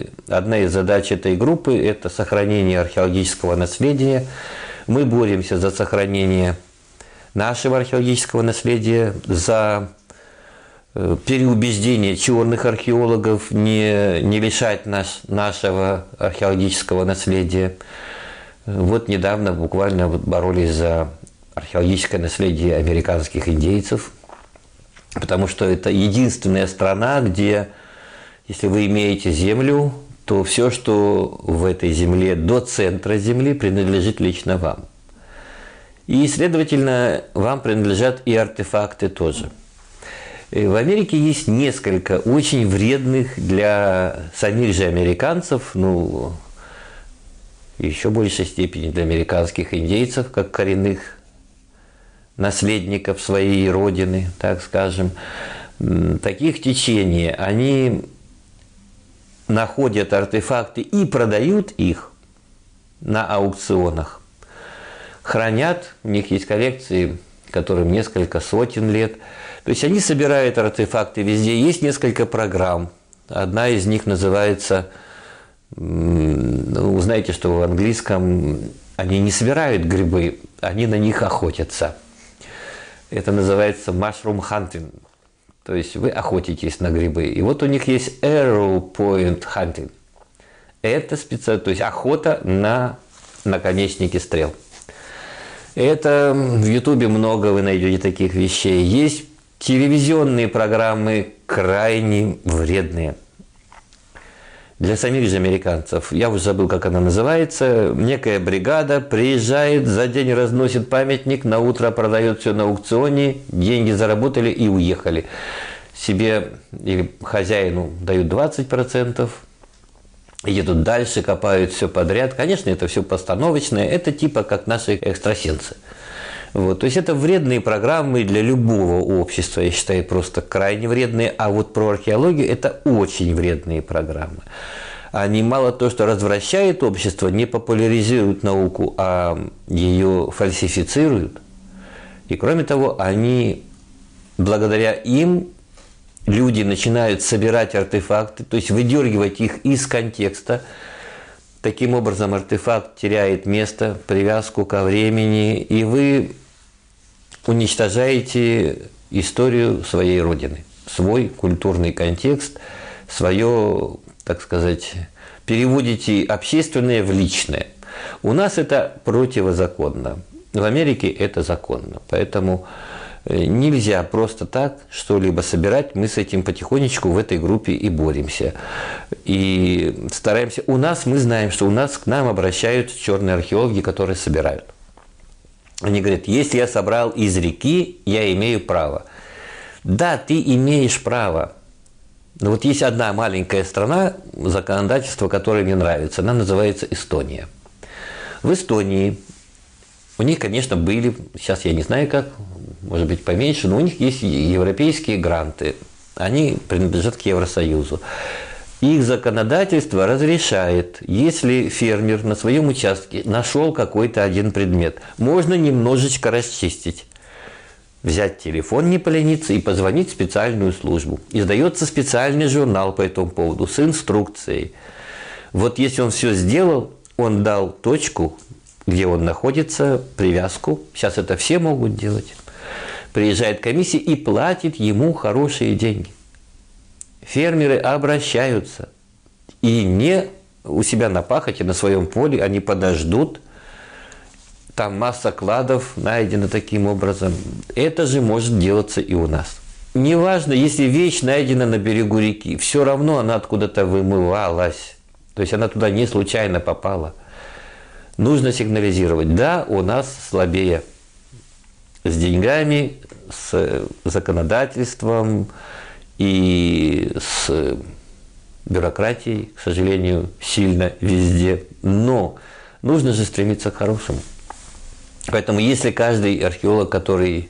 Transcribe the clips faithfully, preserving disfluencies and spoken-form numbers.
Одна из задач этой группы – это сохранение археологического наследия. Мы боремся за сохранение нашего археологического наследия, за переубеждение черных археологов не, не лишать нас нашего археологического наследия. Вот недавно буквально боролись за археологическое наследие американских индейцев, потому что это единственная страна, где, если вы имеете землю, то все, что в этой земле до центра земли, принадлежит лично вам. И, следовательно, вам принадлежат и артефакты тоже. В Америке есть несколько очень вредных для самих же американцев, ну, еще в большей степени для американских индейцев, как коренных наследников своей родины, так скажем, таких течений. Они находят артефакты и продают их на аукционах, хранят, у них есть коллекции, которым несколько сотен лет. То есть они собирают артефакты везде. Есть несколько программ. Одна из них называется, ну, знаете, что в английском они не собирают грибы, они на них охотятся. Это называется mushroom hunting. То есть вы охотитесь на грибы. И вот у них есть arrow point hunting. Это специально, то есть охота на наконечники стрел. Это в Ютубе много вы найдете таких вещей. Есть телевизионные программы крайне вредные для самих же американцев. Я уже забыл, как она называется. Некая бригада приезжает, за день разносит памятник, на утро продает все на аукционе, деньги заработали и уехали. Себе или хозяину дают двадцать процентов, едут дальше, копают все подряд. Конечно, это все постановочное, это типа как наши экстрасенсы. Вот. То есть это вредные программы для любого общества, я считаю, просто крайне вредные. А вот про археологию это очень вредные программы. Они мало то, что развращают общество, не популяризируют науку, а ее фальсифицируют. И кроме того, они, благодаря им, люди начинают собирать артефакты, то есть выдергивать их из контекста. Таким образом, артефакт теряет место, привязку ко времени, и вы уничтожаете историю своей родины, свой культурный контекст, свое, так сказать, переводите общественное в личное. У нас это противозаконно, в Америке это законно, поэтому нельзя просто так что-либо собирать, мы с этим потихонечку в этой группе и боремся. И стараемся, у нас, мы знаем, что у нас к нам обращаются черные археологи, которые собирают. Они говорят, если я собрал из реки, я имею право. Да, ты имеешь право. Но вот есть одна маленькая страна, законодательство, которое мне нравится, она называется Эстония. В Эстонии у них, конечно, были, сейчас я не знаю как, может быть поменьше, но у них есть европейские гранты, они принадлежат к Евросоюзу. Их законодательство разрешает, если фермер на своем участке нашел какой-то один предмет, можно немножечко расчистить, взять телефон, не полениться, и позвонить в специальную службу. Издается специальный журнал по этому поводу с инструкцией. Вот если он все сделал, он дал точку, где он находится, привязку, сейчас это все могут делать. Приезжает комиссия и платит ему хорошие деньги. Фермеры обращаются. И не у себя на пахоте, на своем поле, они подождут. Там масса кладов найдена таким образом. Это же может делаться и у нас. Неважно, если вещь найдена на берегу реки, все равно она откуда-то вымывалась. То есть она туда не случайно попала. Нужно сигнализировать. Да, у нас слабее с деньгами, с законодательством и с бюрократией, к сожалению, сильно везде. Но нужно же стремиться к хорошему. Поэтому если каждый археолог, который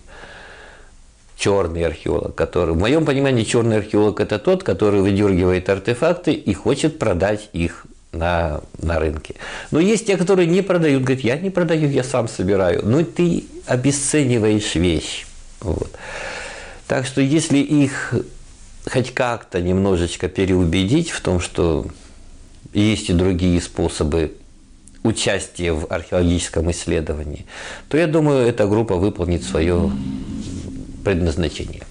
черный археолог, который, в моем понимании, черный археолог – это тот, который выдергивает артефакты и хочет продать их на, на рынке. Но есть те, которые не продают, говорят, я не продаю, я сам собираю. Но ты обесцениваешь вещь. Вот. Так что если их хоть как-то немножечко переубедить в том, что есть и другие способы участия в археологическом исследовании, то я думаю, эта группа выполнит свое предназначение.